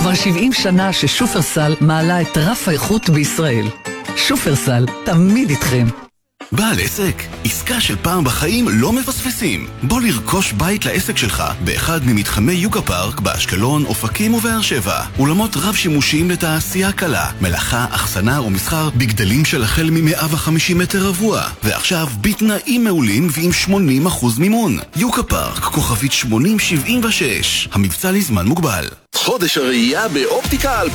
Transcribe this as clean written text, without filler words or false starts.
כבר 70 שנה ששופרסל מעלה את רף האיכות בישראל. שופרסל, תמיד איתכם. בעל עסק, עסקה של פעם בחיים לא מפספסים. בוא לרכוש בית לעסק שלך באחד ממתחמי יוקה פארק באשקלון, אופקים ובאר שבע. אולמות רב שימושיים לתעשייה קלה, מלאכה, אחסנה ומסחר בגדלים של החל מ-150 מטר רבוע. ועכשיו בתנאים מעולים ועם 80% מימון. יוקה פארק, כוכבית 8076. המבצע לזמן מוגבל. חודש הראייה באופטיקה